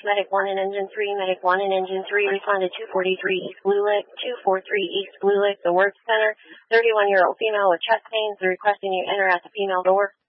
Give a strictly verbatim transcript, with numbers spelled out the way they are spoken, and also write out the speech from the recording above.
Medic one and Engine three, Medic one and Engine three, respond to two forty-three East Blue Lick, two forty-three East Blue Lick, the Work Center, thirty-one-year-old female with chest pains, requesting you enter at the female door.